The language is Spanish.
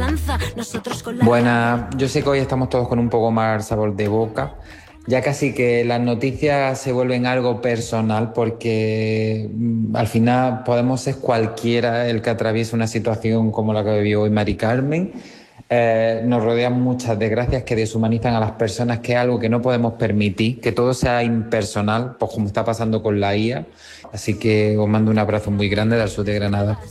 balanza, nosotros con la... Buenas, yo sé que hoy estamos todos con un poco más sabor de boca. Ya casi que las noticias se vuelven algo personal porque al final podemos ser cualquiera el que atraviese una situación como la que vivió hoy Mari Carmen. Nos rodean muchas desgracias que deshumanizan a las personas, que es algo que no podemos permitir, que todo sea impersonal, pues como está pasando con la IA. Así que os mando un abrazo muy grande del sur de Granada.